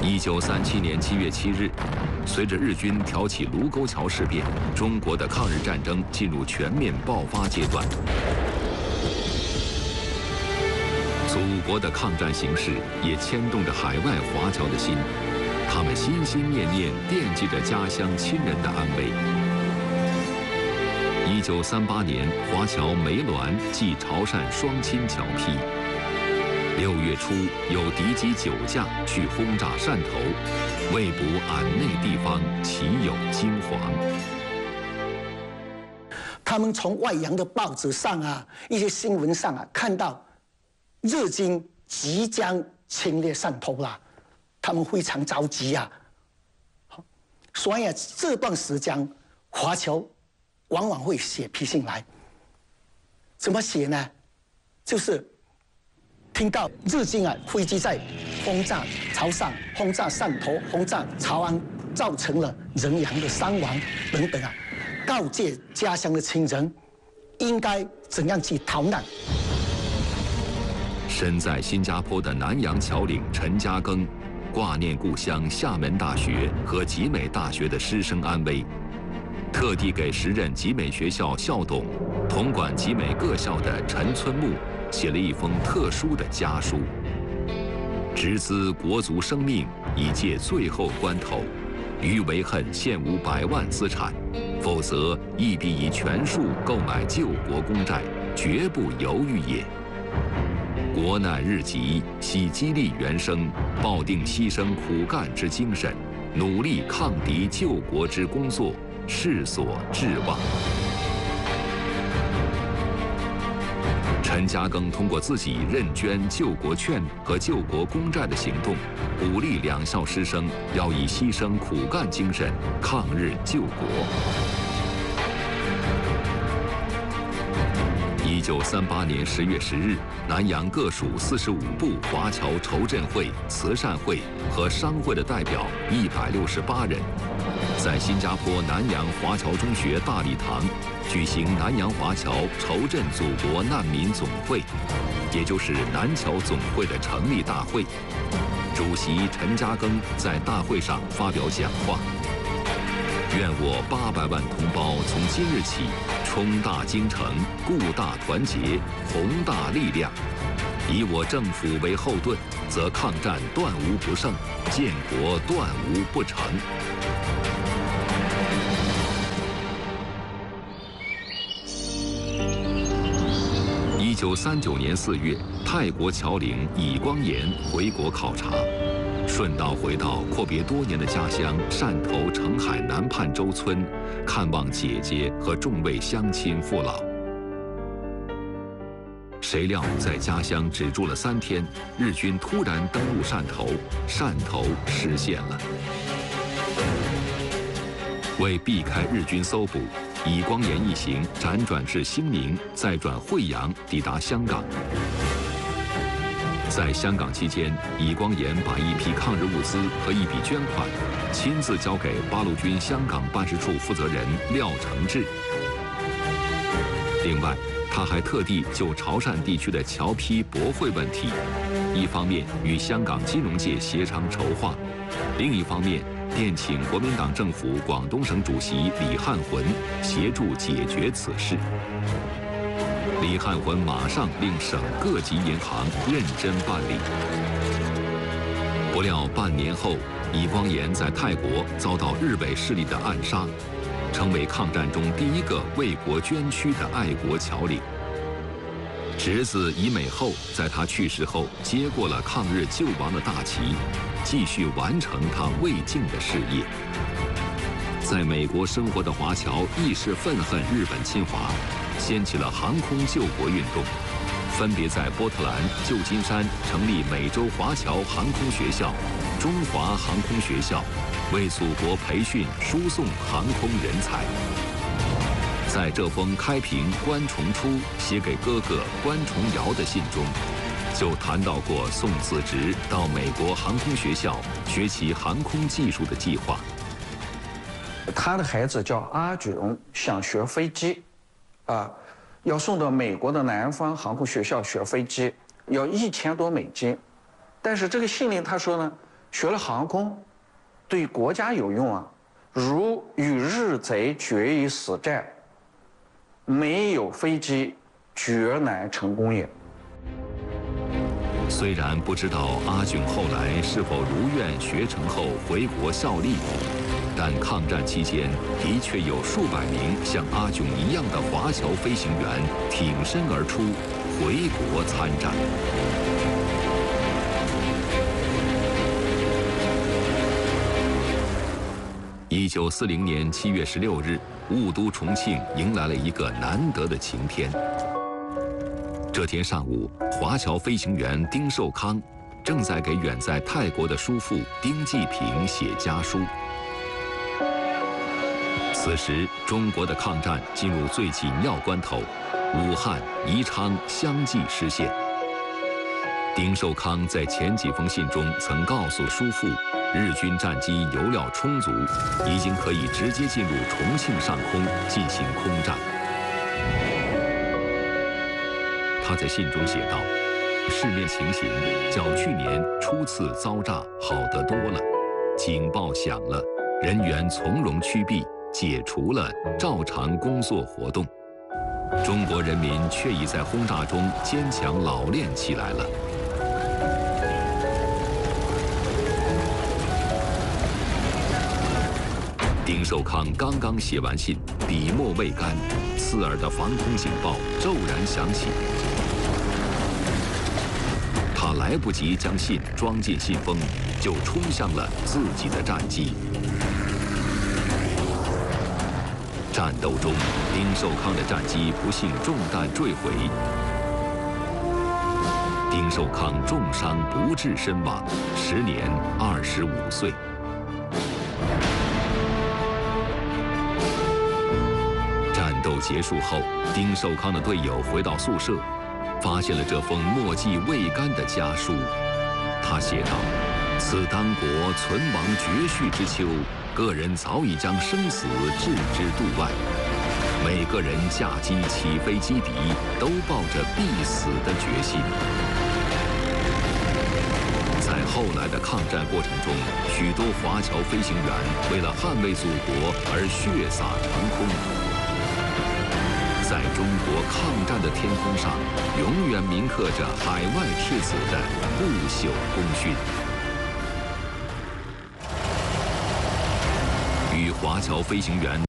1937年7月7日，随着日军挑起卢沟桥事变，中国的抗日战争进入全面爆发阶段。祖国的抗战形势也牵动着海外华侨的心，他们心心念念惦记着家乡亲人的安危。1938年，华侨梅銮继潮汕双亲侨批。6月初，有敌机9架去轰炸汕头，为补俺内地方，岂有惊惶？ 他们从外洋的报纸上啊，一些新闻上啊，看到日军即将侵略汕头了，他们非常着急啊。所以啊，这段时间华侨往往会写批信来，怎么写呢？就是听到日军啊飞机在轰炸潮汕、轰炸汕头、轰炸潮安，造成了人员的伤亡等等啊，告诫家乡的亲人应该怎样去逃难。 身在新加坡的南洋侨领陈嘉庚，挂念故乡厦门大学和集美大学的师生安危，特地给时任集美学校校董、统管集美各校的陈村木写了一封特殊的家书，直资国族生命，以借最后关头，余为恨现无100万资产，否则亦必以全数购买救国公债，绝不犹豫也。国难日急，系激励原生，抱定牺牲苦干之精神，努力抗敌救国之工作，是所志望。陈嘉庚通过自己认捐救国券和救国公债的行动，鼓励两校师生要以牺牲苦干精神抗日救国。1938年10月10日，南洋各属45部华侨筹赈会、慈善会和商会的代表168人，在新加坡南洋华侨中学大礼堂举行南洋华侨筹赈祖国难民总会，也就是南侨总会的成立大会。主席陈嘉庚在大会上发表讲话，愿我800万同胞从今日起冲大京城，固大团结，宏大力量，以我政府为后盾，则抗战断无不胜，建国断无不成。1939年4月，泰国侨领乙光炎回国考察，顺道回到阔别多年的家乡汕头澄海南畔洲村，看望姐姐和众位乡亲父老。谁料在家乡只住了3天，日军突然登陆汕头，汕头失陷了。为避开日军搜捕，乙光炎一行辗转至兴宁，再转惠阳，抵达香港。在香港期间，乙光炎把一批抗日物资和一笔捐款亲自交给八路军香港办事处负责人廖承志。另外，他还特地就潮汕地区的侨批驳汇问题，一方面与香港金融界协商筹划，另一方面电请国民党政府广东省主席李汉魂协助解决此事。李汉魂马上令省各级银行认真办理。不料半年后，乙光炎在泰国遭到日伪势力的暗杀，成为抗战中第一个为国捐躯的爱国侨领。侄子乙美后在他去世后接过了抗日救亡的大旗，继续完成他未尽的事业。在美国生活的华侨亦是愤恨日本侵华，掀起了航空救国运动，分别在波特兰、旧金山成立美洲华侨航空学校、中华航空学校，为祖国培训输送航空人才。在这封开平关崇初写给哥哥关崇尧的信中，就谈到过送子侄到美国航空学校学习航空技术的计划。 他的孩子叫阿举荣，想学飞机，要送到美国的南方航空学校学飞机，要1000多美金。但是这个信里他说呢， 学了航空，对国家有用啊。如与日贼决一死战，没有飞机，绝难成功也。 虽然不知道阿炯后来是否如愿学成后回国效力，但抗战期间的确有数百名像阿炯一样的华侨飞行员挺身而出，回国参战。1940年7月16日，雾都重庆迎来了一个难得的晴天。这天上午，华侨飞行员丁寿康正在给远在泰国的叔父丁继平写家书。此时，中国的抗战进入最紧要关头，武汉、宜昌相继失陷。丁寿康在前几封信中曾告诉叔父，日军战机油料充足，已经可以直接进入重庆上空进行空战。他在信中写道：“市面情形较去年初次遭炸好得多了，警报响了，人员从容趋避，解除了照常工作活动。中国人民却已在轰炸中坚强老练起来了。”丁寿康刚刚写完信，笔墨未干，刺耳的防空警报骤然响起。他来不及将信装进信封，就冲向了自己的战机。战斗中，丁寿康的战机不幸中弹坠毁，丁寿康重伤不治身亡，时年25岁。战斗结束后，丁寿康的队友回到宿舍，发现了这封墨迹未干的家书。他写道：“此当国存亡绝续之秋，个人早已将生死置之度外。每个人驾机起飞击敌，都抱着必死的决心。”在后来的抗战过程中，许多华侨飞行员为了捍卫祖国而血洒长空。在中国抗战的天空上，永远铭刻着海外赤子的不朽功勋。与华侨飞行员